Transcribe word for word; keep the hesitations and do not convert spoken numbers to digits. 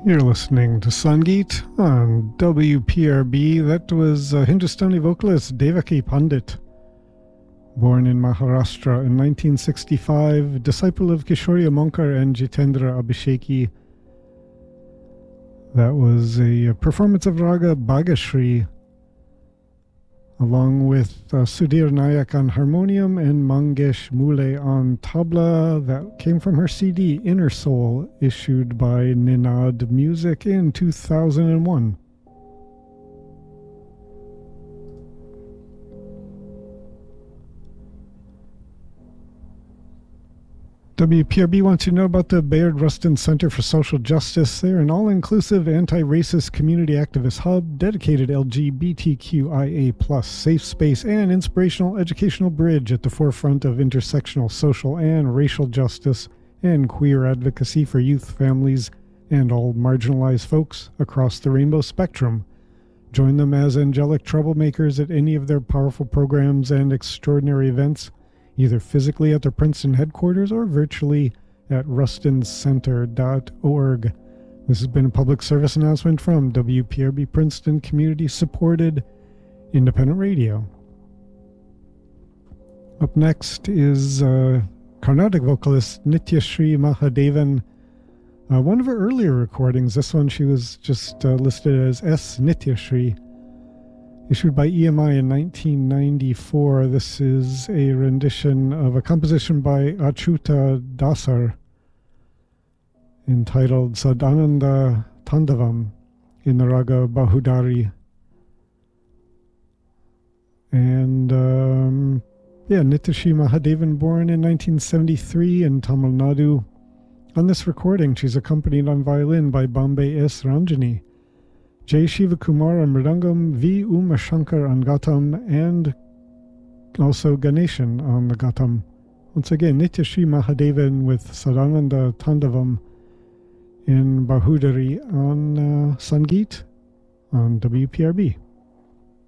You're listening to Sangeet on W P R B. That was uh, Hindustani vocalist Devaki Pandit, born in Maharashtra in nineteen sixty-five, disciple of Kishori Monkar and Jitendra Abhisheki. That was a performance of Raga Bhagashri, along with uh, Sudhir Nayak on harmonium and Mangesh Mule on tabla. That came from her C D Inner Soul, issued by Ninad Music in two thousand one. W P R B wants you to know about the Bayard Rustin Center for Social Justice. They're an all-inclusive, anti-racist community activist hub, dedicated L G B T Q I A plus safe space and inspirational educational bridge at the forefront of intersectional social and racial justice and queer advocacy for youth, families, and all marginalized folks across the rainbow spectrum. Join them as angelic troublemakers at any of their powerful programs and extraordinary events, either physically at their Princeton headquarters or virtually at rustin center dot org. This has been a public service announcement from W P R B Princeton Community-supported independent radio. Up next is uh, Carnatic vocalist Nityashree Mahadevan. Uh, one of her earlier recordings, this one she was just uh, listed as S. Nityashree, issued by E M I in nineteen ninety-four. This is a rendition of a composition by Achyuta Dasar entitled Sadananda Tandavam in the raga Bahudari. And um, yeah, Nityashree Mahadevan, born in nineteen seventy-three in Tamil Nadu. On this recording, she's accompanied on violin by Bombay S. Ranjani, J. Shivakumar on Mridangam, V. Uma Shankar on Gatam, and also Ganeshan on the Gatam. Once again, Nityashree Mahadevan with Sadananda Tandavam in Bahudari on uh, Sangeet on W P R B.